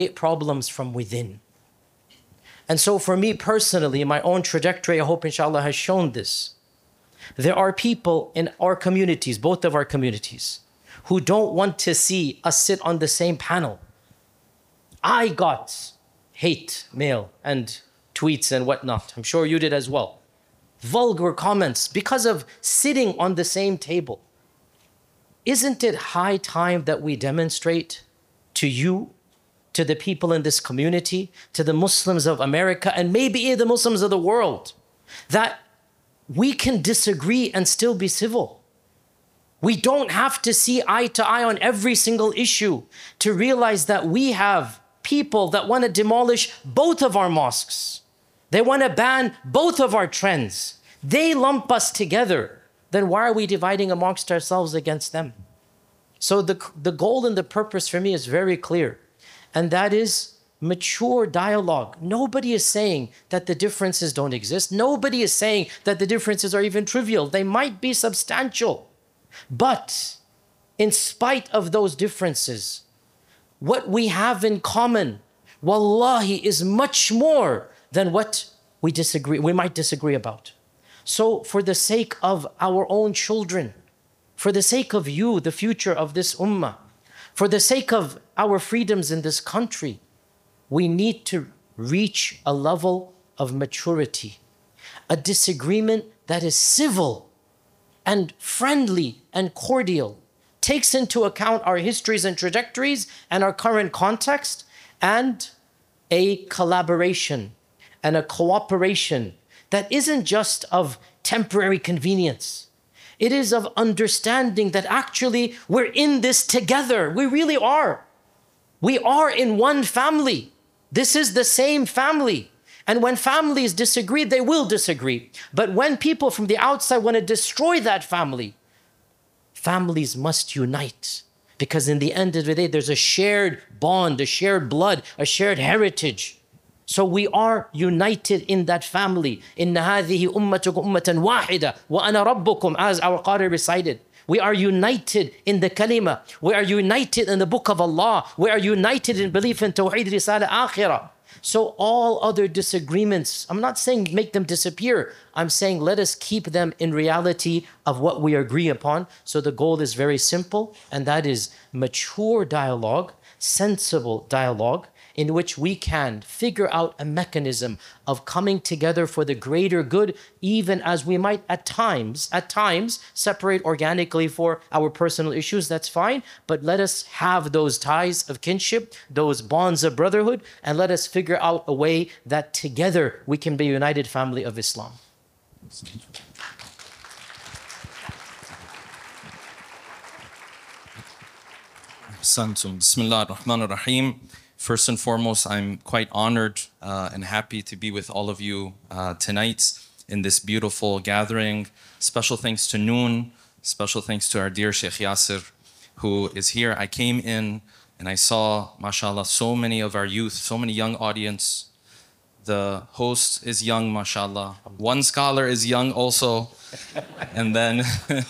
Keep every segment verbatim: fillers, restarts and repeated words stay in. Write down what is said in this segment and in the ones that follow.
problems from within. And so for me personally, my own trajectory, I hope inshallah has shown this. There are people in our communities, both of our communities, who don't want to see us sit on the same panel. I got hate mail and tweets and whatnot. I'm sure you did as well. Vulgar comments because of sitting on the same table. Isn't it high time that we demonstrate to you, to the people in this community, to the Muslims of America, and maybe the Muslims of the world, that we can disagree and still be civil? We don't have to see eye to eye on every single issue to realize that we have people that want to demolish both of our mosques. They want to ban both of our trends. They lump us together. Then why are we dividing amongst ourselves against them? So the, the goal and the purpose for me is very clear. And that is mature dialogue. Nobody is saying that the differences don't exist. Nobody is saying that the differences are even trivial. They might be substantial. But in spite of those differences, what we have in common, wallahi, is much more than what we disagree, we might disagree about. So for the sake of our own children, for the sake of you, the future of this ummah, for the sake of our freedoms in this country, we need to reach a level of maturity, a disagreement that is civil and friendly and cordial, takes into account our histories and trajectories and our current context, and a collaboration and a cooperation that isn't just of temporary convenience. It is of understanding that actually we're in this together. We really are. We are in one family. This is the same family. And when families disagree, they will disagree. But when people from the outside want to destroy that family, families must unite. Because in the end of the day, there's a shared bond, a shared blood, a shared heritage. So we are united in that family. إِنَّ هَذِهِ أُمَّتُكُمْ أُمَّةً وَاحِدَةً وَأَنَا رَبُّكُمْ, as our Qari recited. We are united in the kalima. We are united in the book of Allah. We are united in belief in Tawheed, Risala, Akhirah. So all other disagreements, I'm not saying make them disappear. I'm saying let us keep them in reality of what we agree upon. So the goal is very simple, and that is mature dialogue, sensible dialogue, in which we can figure out a mechanism of coming together for the greater good, even as we might at times, at times, separate organically for our personal issues, that's fine. But let us have those ties of kinship, those bonds of brotherhood, and let us figure out a way that together we can be a united family of Islam. Santum. Bismillah ar-Rahman ar-Rahim. First and foremost, I'm quite honored uh, and happy to be with all of you uh, tonight in this beautiful gathering. Special thanks to Noon. Special thanks to our dear Sheikh Yasser, who is here. I came in and I saw, mashallah, so many of our youth, so many young audience. The host is young, mashallah. One scholar is young also. And then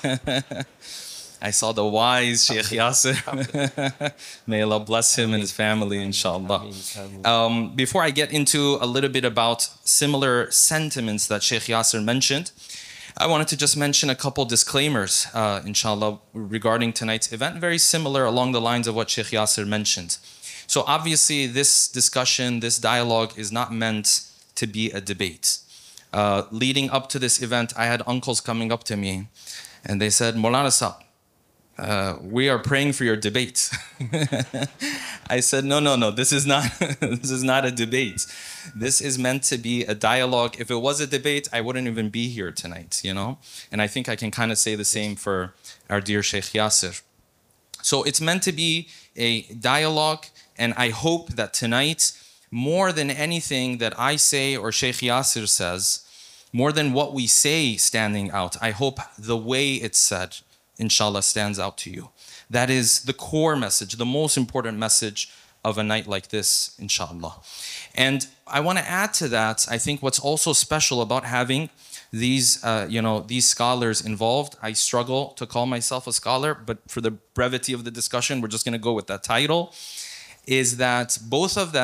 I saw the wise Sheikh Yasser. May Allah bless him and his family, inshallah. Um, before I get into a little bit about similar sentiments that Sheikh Yasser mentioned, I wanted to just mention a couple disclaimers, uh, inshallah, regarding tonight's event, very similar along the lines of what Sheikh Yasser mentioned. So obviously this discussion, this dialogue is not meant to be a debate. Uh, leading up to this event, I had uncles coming up to me and they said, Maulana Sahab, Uh, we are praying for your debate. I said, no, no, no, this is not, this is not a debate. This is meant to be a dialogue. If it was a debate, I wouldn't even be here tonight, you know? And I think I can kind of say the same for our dear Sheikh Yasser. So it's meant to be a dialogue, and I hope that tonight, more than anything that I say or Sheikh Yasser says, more than what we say standing out, I hope the way it's said, inshallah, stands out to you. That is the core message, the most important message of a night like this, inshallah. And I want to add to that, I think what's also special about having these, uh, you know, these scholars involved. I struggle to call myself a scholar, but for the brevity of the discussion, we're just going to go with that title. is that both of them